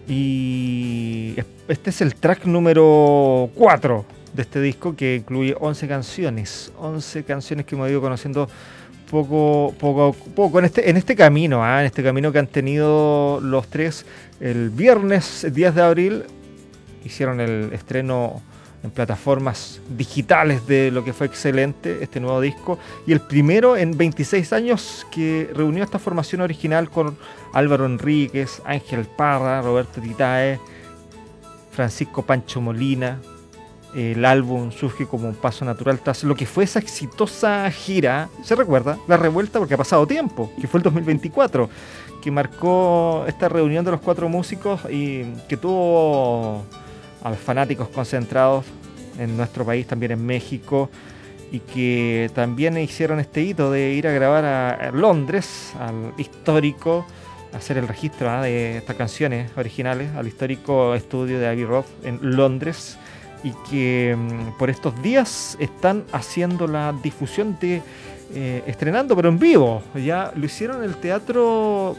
Y este es el track número 4 de este disco, que incluye 11 canciones. 11 canciones que hemos ido conociendo poco en este camino, en este camino que han tenido los tres. El viernes 10 de abril hicieron el estreno en plataformas digitales de lo que fue excelente este nuevo disco, y el primero en 26 años que reunió esta formación original con Álvaro Enríquez, Ángel Parra, Roberto Titae, Francisco Pancho Molina. El álbum surge como un paso natural tras lo que fue esa exitosa gira, se recuerda, La Revuelta, porque ha pasado tiempo, que fue el 2024, que marcó esta reunión de los 4 músicos y que tuvo a los fanáticos concentrados en nuestro país, también en México, y que también hicieron este hito de ir a grabar a Londres, al histórico, hacer el registro de estas canciones originales, al histórico estudio de Abbey Road en Londres, y que por estos días están haciendo la difusión de estrenando, pero en vivo. Ya lo hicieron en el Teatro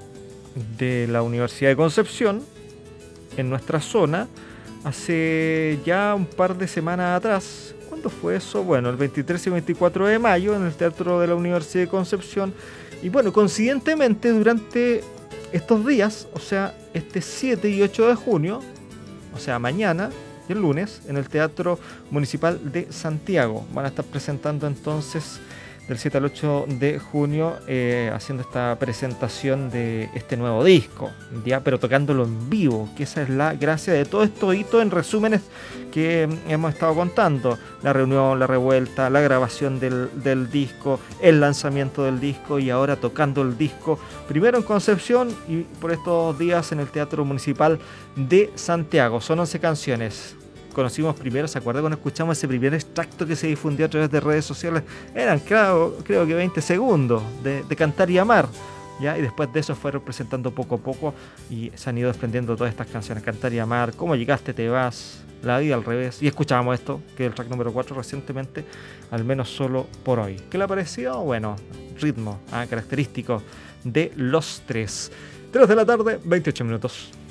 de la Universidad de Concepción, en nuestra zona, hace ya un par de semanas atrás. ¿Cuándo fue eso? Bueno, el 23 y 24 de mayo en el Teatro de la Universidad de Concepción. Y bueno, coincidentemente durante estos días, o sea, este 7 y 8 de junio, o sea, mañana y el lunes, en el Teatro Municipal de Santiago, van a estar presentando entonces del 7 al 8 de junio, haciendo esta presentación de este nuevo disco, ya, pero tocándolo en vivo, que esa es la gracia de todo esto hito en resúmenes que hemos estado contando: la reunión, la revuelta, la grabación del disco, el lanzamiento del disco, y ahora tocando el disco, primero en Concepción y por estos días en el Teatro Municipal de Santiago. Son 11 canciones. Conocimos primero, ¿se acuerda cuando escuchamos ese primer extracto que se difundió a través de redes sociales? Eran, creo que 20 segundos de Cantar y Amar, ¿ya? Y después de eso fueron presentando poco a poco y se han ido desprendiendo todas estas canciones: Cantar y Amar, Cómo llegaste, te vas, La vida al revés. Y escuchábamos esto, que es el track número 4 recientemente, Al menos solo por hoy. ¿Qué le ha parecido? Bueno, ritmo característico de los tres. 3 de la tarde, 28 minutos.